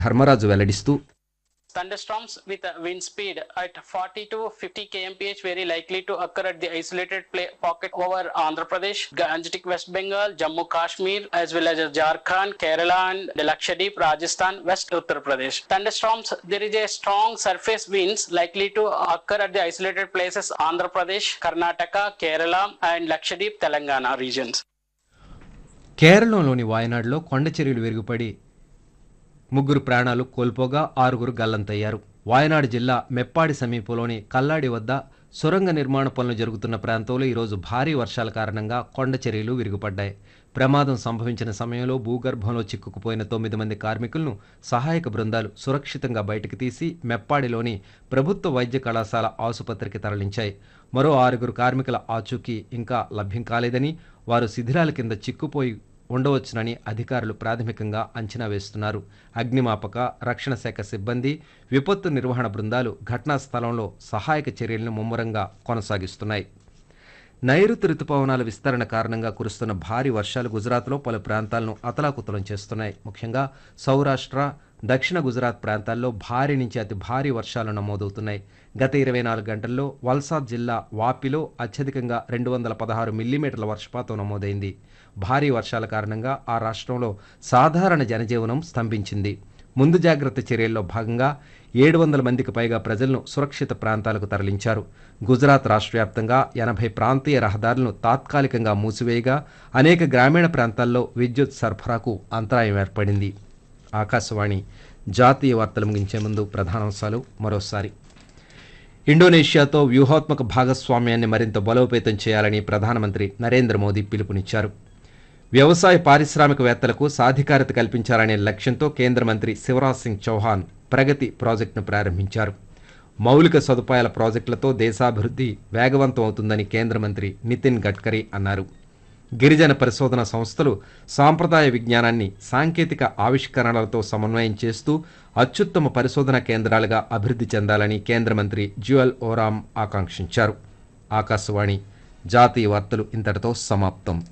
Dharmaraju వెల్లడిస్తూ Thunderstorms with a wind speed at 40 to 50 kmph very likely to occur at the isolated pocket over Andhra Pradesh, Gangetic West Bengal, Jammu Kashmir, as well as Jharkhand, Kerala and Lakshadweep, Rajasthan, West Uttar Pradesh. Thunderstorms, there is a strong surface winds likely to occur at the isolated places Andhra Pradesh, Karnataka, Kerala and Lakshadweep, Telangana regions. కేరళలోని వాయనాడులో కొండ చర్యలు విరుగుపడి 3 ప్రాణాలు కోల్పోగా 6 గల్లంతయ్యారు. వాయనాడు జిల్లా మెప్పాడి సమీపంలోని కల్లాడి వద్ద సొరంగ నిర్మాణ పనులు జరుగుతున్న ప్రాంతంలో ఈరోజు భారీ వర్షాల కారణంగా కొండ చర్యలు విరుగుపడ్డాయి. ప్రమాదం సంభవించిన సమయంలో భూగర్భంలో చిక్కుకుపోయిన 9 మంది కార్మికులను సహాయక బృందాలు సురక్షితంగా బయటకు తీసి మెప్పాడిలోని ప్రభుత్వ వైద్య కళాశాల ఆసుపత్రికి తరలించాయి. మరో 6 కార్మికుల ఆచూకీ ఇంకా లభ్యం కాలేదని, వారు శిథిలాల కింద చిక్కుపోయి ఉండవచ్చునని అధికారులు ప్రాథమికంగా అంచనా వేస్తున్నారు. అగ్నిమాపక, రక్షణ శాఖ సిబ్బంది, విపత్తు నిర్వహణ బృందాలు ఘటనా స్థలంలో సహాయక చర్యలను ముమ్మరంగా కొనసాగిస్తున్నాయి. నైరుతి రుతుపవనాల విస్తరణ కారణంగా కురుస్తున్న భారీ వర్షాలు గుజరాత్లో పలు ప్రాంతాలను అతలాకుతలం చేస్తున్నాయి. ముఖ్యంగా సౌరాష్ట్ర, దక్షిణ గుజరాత్ ప్రాంతాల్లో భారీ నుంచి అతి భారీ వర్షాలు నమోదవుతున్నాయి. గత 24 గంటల్లో వల్సాద్ జిల్లా వాపిలో అత్యధికంగా 216 మిల్లీమీటర్ల వర్షపాతం నమోదైంది. భారీ వర్షాల కారణంగా ఆ రాష్ట్రంలో సాధారణ జనజీవనం స్తంభించింది. ముందు జాగ్రత్త చర్యల్లో భాగంగా 700 మందికి పైగా ప్రజలను సురక్షిత ప్రాంతాలకు తరలించారు. గుజరాత్ రాష్ట్ర వ్యాప్తంగా 80 ప్రాంతీయ రహదారులను తాత్కాలికంగా మూసివేయగా అనేక గ్రామీణ ప్రాంతాల్లో విద్యుత్ సరఫరాకు అంతరాయం ఏర్పడింది. ఆకాశవాణి జాతీయ వార్తలు ముగించే ముందు ప్రధానాంశాలు మరోసారి. ఇండోనేషియాతో వ్యూహాత్మక భాగస్వామ్యాన్ని మరింత బలోపేతం చేయాలని ప్రధానమంత్రి నరేంద్ర మోదీ పిలుపునిచ్చారు. వ్యవసాయ పారిశ్రామికవేత్తలకు సాధికారత కల్పించాలనే లక్ష్యంతో కేంద్ర మంత్రి శివరాజ్ సింగ్ చౌహాన్ ప్రగతి ప్రాజెక్టును ప్రారంభించారు. మౌలిక సదుపాయాల ప్రాజెక్టులతో దేశాభివృద్ధి వేగవంతం అవుతుందని కేంద్ర మంత్రి నితిన్ గడ్కరీ అన్నారు. గిరిజన పరిశోధన సంస్థలు సాంప్రదాయ విజ్ఞానాన్ని సాంకేతిక ఆవిష్కరణలతో సమన్వయం చేస్తూ అత్యుత్తమ పరిశోధన కేంద్రాలుగా అభివృద్ధి చెందాలని కేంద్ర మంత్రి జ్యువల్ ఓరామ్ ఆకాంక్షించారు. ఆకాశవాణి జాతీయ వార్తలు ఇంతటితో సమాప్తం.